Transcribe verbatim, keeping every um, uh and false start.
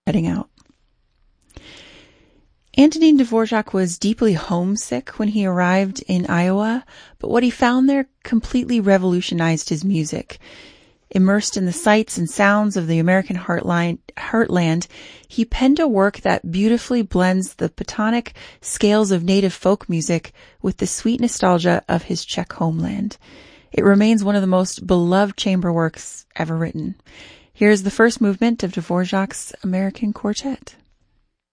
heading out. Antonin Dvorak was deeply homesick when he arrived in Iowa, but what he found there completely revolutionized his music. Immersed in the sights and sounds of the American heartline, heartland, he penned a work that beautifully blends the pentatonic scales of native folk music with the sweet nostalgia of his Czech homeland. It remains one of the most beloved chamber works ever written. Here's the first movement of Dvorak's American Quartet.